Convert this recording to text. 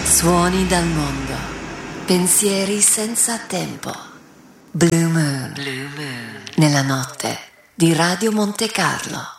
Suoni dal mondo, pensieri senza tempo. Blue Moon, nella notte di Radio Monte Carlo.